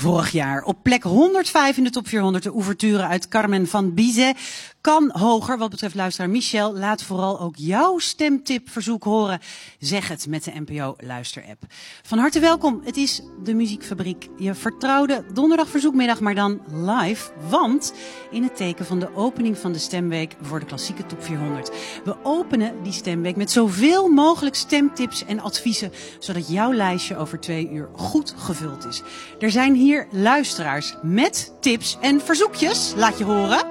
vorig jaar. Op plek 105 in de top 400 de ouverture uit Carmen van Bizet. Kan hoger wat betreft luisteraar Michel. Laat vooral ook jouw stemtipverzoek horen. Zeg het met de NPO Luisterapp. Van harte welkom. Het is de Muziekfabriek. Je vertrouwde donderdagverzoekmiddag, maar dan live. Want in het teken van de opening van de stemweek voor de klassieke top 400. We openen die stemweek met zoveel mogelijk stemtips en adviezen. Zodat jouw lijstje over 2 uur goed gevuld is. Er zijn hier luisteraars met tips en verzoekjes. Laat je horen.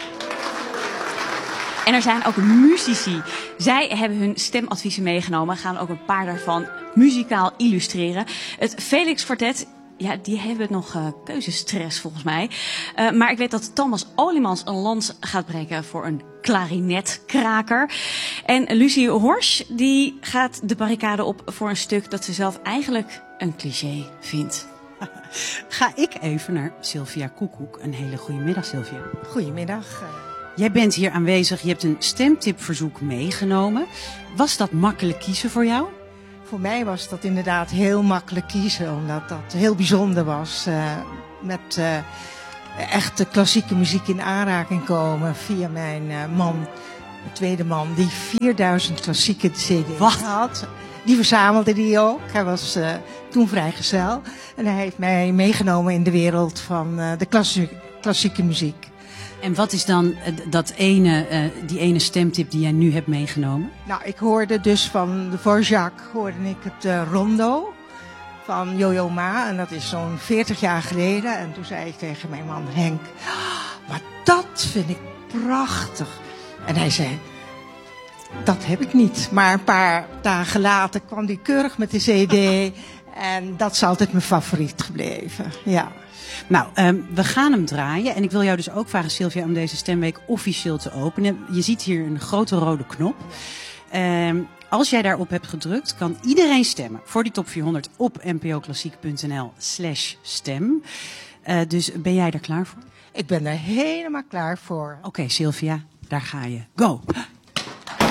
En er zijn ook muzici. Zij hebben hun stemadviezen meegenomen. Gaan ook een paar daarvan muzikaal illustreren. Het Felix Quartet, ja, die hebben nog keuzestress volgens mij. Maar ik weet dat Thomas Olimans een lans gaat breken voor een klarinetkraker. En Lucie Horsch, die gaat de barricade op voor een stuk dat ze zelf eigenlijk een cliché vindt. Ga ik even naar Sylvia Koekoek. Een hele goede middag, Sylvia. Goedemiddag. Jij bent hier aanwezig, je hebt een stemtipverzoek meegenomen. Was dat makkelijk kiezen voor jou? Voor mij was dat inderdaad heel makkelijk kiezen, omdat dat heel bijzonder was. Met echte klassieke muziek in aanraking komen via mijn man, de tweede man, die 4000 klassieke cd's had. Die verzamelde die ook. Hij was toen vrijgezel. En hij heeft mij meegenomen in de wereld van de klassieke muziek. En wat is dan die ene stemtip die jij nu hebt meegenomen? Nou, ik hoorde dus van de Dvorak hoorde ik het Rondo van Yo-Yo Ma. En dat is zo'n 40 jaar geleden. En toen zei ik tegen mijn man Henk, maar dat vind ik prachtig. En hij zei, dat heb ik niet. Maar een paar dagen later kwam hij keurig met de cd. En dat is altijd mijn favoriet gebleven, ja. Nou, we gaan hem draaien. En ik wil jou dus ook vragen, Sylvia, om deze stemweek officieel te openen. Je ziet hier een grote rode knop. Als jij daarop hebt gedrukt, kan iedereen stemmen voor die top 400 op npoklassiek.nl/stem. Dus ben jij er klaar voor? Ik ben er helemaal klaar voor. Oké, Sylvia, daar ga je. Go!